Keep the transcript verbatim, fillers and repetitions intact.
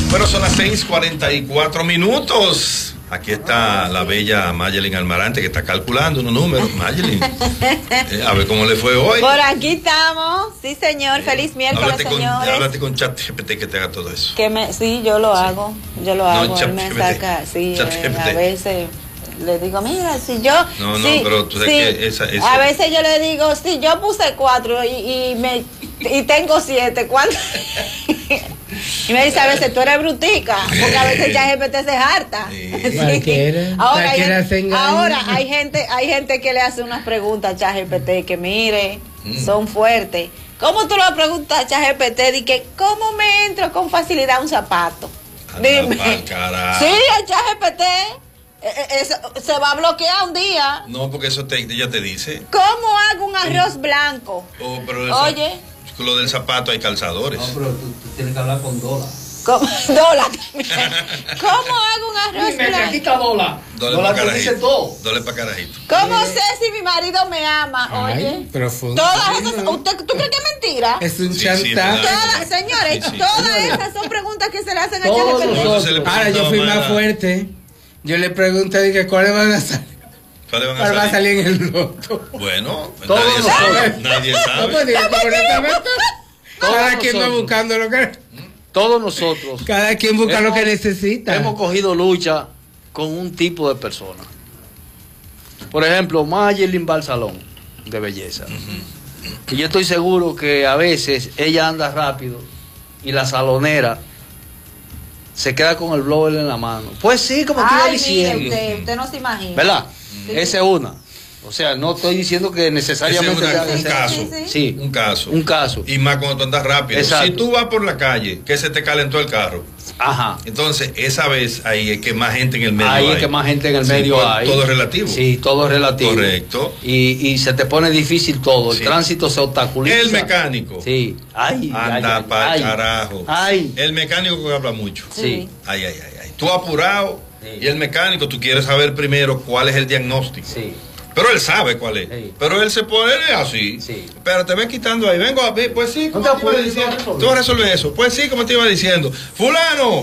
Bueno, son las seis cuarenta y cuatro minutos. Aquí está la bella Mayelin Almarante que está calculando unos números. Mayelin, eh, a ver cómo le fue hoy. Por aquí estamos, sí señor, feliz miércoles, háblate señores. Con, háblate con ChatGPT que te haga todo eso. Que me, sí, yo lo sí. hago, yo lo hago, no, él me saca, sí, eh, a veces le digo, mira, si yo... No, no, sí, pero tú sabes sí, que esa, esa... A veces yo le digo, si sí, yo puse cuatro y, y, me, y tengo siete, ¿cuánto? Y me dice, a veces tú eres brutica, porque a veces ya ChatGPT se harta. Sí. Sí. Ahora, hay gente, ahora hay gente, hay gente que le hace unas preguntas a ChatGPT que mire, mm. son fuertes. ¿Cómo tú le preguntas a ChatGPT? Di que, ¿cómo me entro con facilidad a un zapato? Anda Dime. Carajo. Sí, el ChatGPT eh, eh, se va a bloquear un día. No, porque eso te, ella te dice. ¿Cómo hago un arroz mm. blanco? Oh, pero eso, oye. Lo del zapato hay calzadores. No, pero tú, tú tienes que hablar con Dola. ¿Cómo? Dola también. ¿Cómo hago un arroz blanco? Aquí está Dola. Dole Dola pa te dice todo. Dole pa' carajito. ¿Cómo sé si mi marido me ama? Oye. Ay, profundo. Todas esas, ¿usted, ¿tú crees que es mentira? Es un sí, chantaje. sí, todas, señores, sí, sí. todas esas son preguntas que se le hacen a ChatGPT. Ahora yo fui más fuerte. Yo le pregunté, dije, ¿cuáles van a salir? ¿Cuáles van a ¿Cuál salir? va a salir en el loto? Bueno, todos nadie sabe. Nadie sabe. No, pues, digo, cada quien va buscando lo que... Todos nosotros. Cada quien busca hemos, lo que necesita. Hemos cogido lucha con un tipo de persona. Por ejemplo, Mayelin va al salón de belleza. Uh-huh. Y yo estoy seguro que a veces ella anda rápido y la salonera se queda con el blower en la mano. Pues sí, como te iba diciendo. Usted, usted no se imagina. ¿Verdad? Sí. Esa es una. O sea, no estoy diciendo que necesariamente es una, un sea, caso, sí, sí. sí, un caso, un caso. Y más cuando tú andas rápido. Exacto. Si tú vas por la calle, que se te calentó el carro. Ajá. Entonces, esa vez ahí es que más gente en el medio ahí hay. es que más gente en el sí, medio todo, hay. Todo es relativo. Sí, todo es relativo. Correcto. Y, y se te pone difícil todo. El sí. tránsito se obstaculiza. El mecánico. Sí. Ay, anda para el carajo. Ay. El mecánico que habla mucho. Sí. Ay, ay, ay, ay. Tú apurado sí. y el mecánico, tú quieres saber primero cuál es el diagnóstico. Sí. Pero él sabe cuál es. Sí. Pero él se pone así. Sí. Pero te ven quitando ahí. Vengo a ver. Pues sí, como no te, te iba diciendo. Tú vas a resolver eso. Pues sí, como te iba diciendo. Fulano.